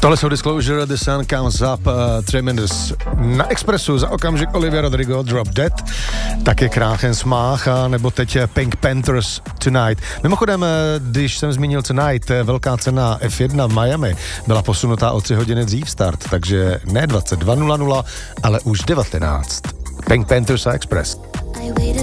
Tohle jsou Disclosure, The Sun Comes Up, Tremendous. Na Expressu za okamžik Olivia Rodrigo, Drop Dead, taky Kráchen Smách, nebo teď Pink Panthers Tonight. Mimochodem, když jsem zmínil Tonight, velká cena F1 v Miami byla posunutá o 3 hodiny dřív start, takže ne 22:00, ale už 19. Pink Panthers a Express.